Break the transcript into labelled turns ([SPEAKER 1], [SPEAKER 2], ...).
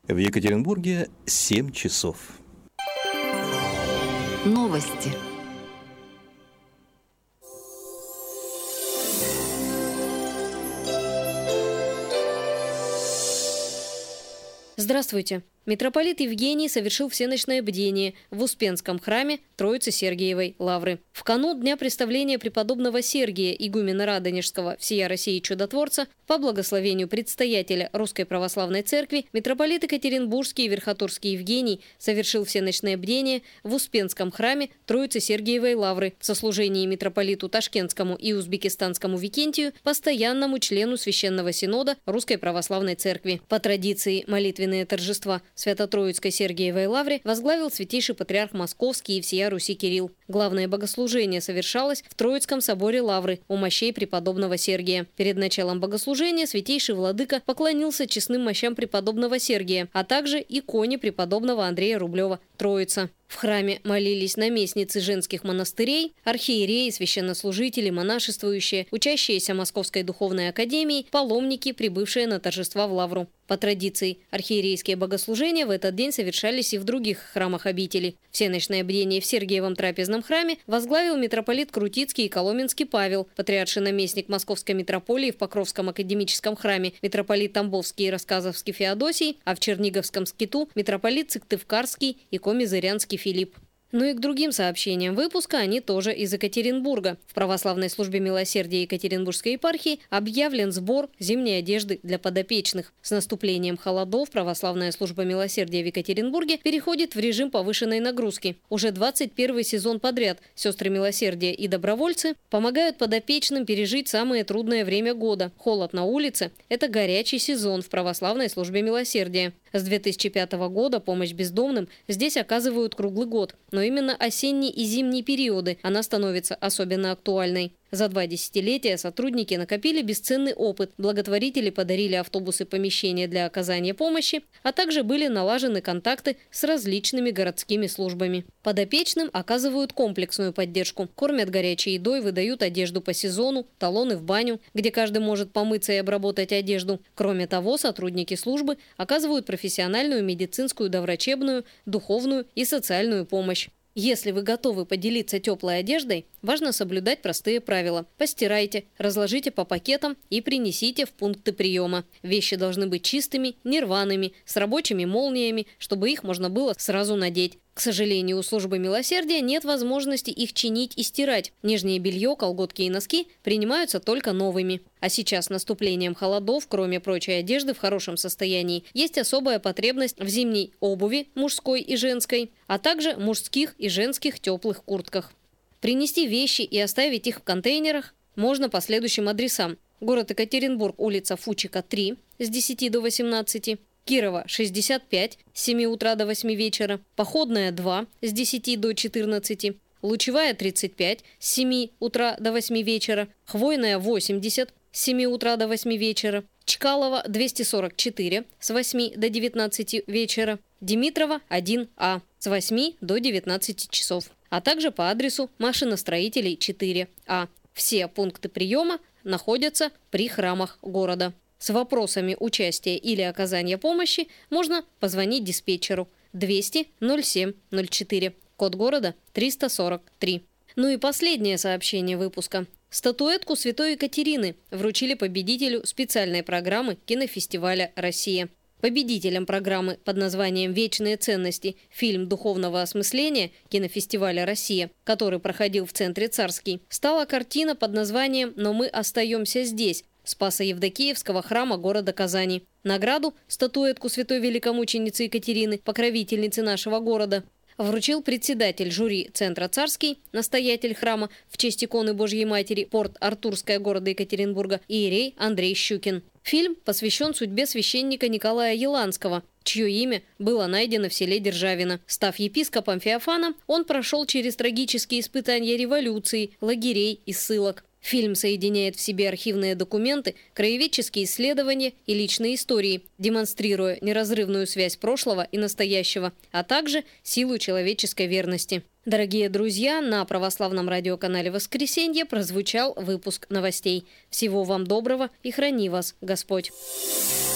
[SPEAKER 1] В Екатеринбурге 7 часов.
[SPEAKER 2] Новости.
[SPEAKER 3] Здравствуйте. Митрополит Евгений совершил всеночное бдение в Успенском храме Троицы Сергиевой Лавры. В канун Дня представления преподобного Сергия, игумена Радонежского, всея России чудотворца, по благословению предстоятеля Русской Православной Церкви, митрополит Екатеринбургский и Верхотурский Евгений совершил всеночное бдение в Успенском храме Троицы Сергиевой Лавры в сослужении митрополиту Ташкентскому и Узбекистанскому Викентию, постоянному члену Священного Синода Русской Православной Церкви. По традиции молитвенные торжества Свято-Троицкой Сергиевой Лавре возглавил святейший патриарх Московский и всея Руси Кирилл. Главное богослужение совершалось в Троицком соборе Лавры у мощей преподобного Сергия. Перед началом богослужения святейший владыка поклонился честным мощам преподобного Сергия, а также иконе преподобного Андрея Рублева «Троица». В храме молились наместницы женских монастырей, архиереи, священнослужители, монашествующие, учащиеся Московской духовной академии, паломники, прибывшие на торжества в Лавру. По традиции, архиерейские богослужения в этот день совершались и в других храмах обители. Всеночное бдение в Сергиевом трапезном храме возглавил митрополит Крутицкий и Коломенский Павел, патриарший наместник Московской митрополии в Покровском академическом храме, митрополит Тамбовский и Рассказовский Феодосий, а в Черниговском скиту митрополит Сыктывкарский и Коми-Зырянский Филипп. Ну и к другим сообщениям выпуска они тоже из Екатеринбурга. В православной службе милосердия Екатеринбургской епархии объявлен сбор зимней одежды для подопечных. С наступлением холодов православная служба милосердия в Екатеринбурге переходит в режим повышенной нагрузки. Уже 21 сезон подряд сестры милосердия и добровольцы помогают подопечным пережить самое трудное время года. Холод на улице – это горячий сезон в православной службе милосердия. С 2005 года помощь бездомным здесь оказывают круглый год, но именно осенний и зимние периоды она становится особенно актуальной. За 2 десятилетия сотрудники накопили бесценный опыт, благотворители подарили автобусы помещения для оказания помощи, а также были налажены контакты с различными городскими службами. Подопечным оказывают комплексную поддержку, кормят горячей едой, выдают одежду по сезону, талоны в баню, где каждый может помыться и обработать одежду. Кроме того, сотрудники службы оказывают профессиональную медицинскую, доврачебную, духовную и социальную помощь. Если вы готовы поделиться теплой одеждой, важно соблюдать простые правила. Постирайте, разложите по пакетам и принесите в пункты приема. Вещи должны быть чистыми, нерваными, с рабочими молниями, чтобы их можно было сразу надеть. К сожалению, у службы милосердия нет возможности их чинить и стирать. Нижнее белье, колготки и носки принимаются только новыми. А сейчас с наступлением холодов, кроме прочей одежды в хорошем состоянии, есть особая потребность в зимней обуви, мужской и женской, а также мужских и женских теплых куртках. Принести вещи и оставить их в контейнерах можно по следующим адресам. Город Екатеринбург, улица Фучика, 3, с 10 до 18. Кирова, 65, с 7 утра до 8 вечера. Походная, 2, с 10 до 14. Лучевая, 35, с 7 утра до 8 вечера. Хвойная, 80, с 7 утра до 8 вечера. Чкалова, 244, с 8 до 19 вечера. Димитрова, 1А, с 8 до 19 часов. А также по адресу Машиностроителей, 4А. Все пункты приема находятся при храмах города. С вопросами участия или оказания помощи можно позвонить диспетчеру 200 07 04, код города 343. Ну и последнее сообщение выпуска. Статуэтку Святой Екатерины вручили победителю специальной программы кинофестиваля «Россия». Победителем программы под названием «Вечные ценности. Фильм духовного осмысления» кинофестиваля «Россия», который проходил в центре Царский, стала картина под названием «Но мы остаемся здесь» Спасо-Евдокиевского храма города Казани. Награду, статуэтку святой великомученицы Екатерины, покровительницы нашего города, вручил председатель жюри Центра Царский, настоятель храма в честь иконы Божьей Матери Порт-Артурская города Екатеринбурга иерей Андрей Щукин. Фильм посвящен судьбе священника Николая Еланского, чье имя было найдено в селе Державино. Став епископом Феофаном, он прошел через трагические испытания революции, лагерей и ссылок. Фильм соединяет в себе архивные документы, краеведческие исследования и личные истории, демонстрируя неразрывную связь прошлого и настоящего, а также силу человеческой верности. Дорогие друзья, на православном радиоканале «Воскресенье» прозвучал выпуск новостей. Всего вам доброго и храни вас Господь!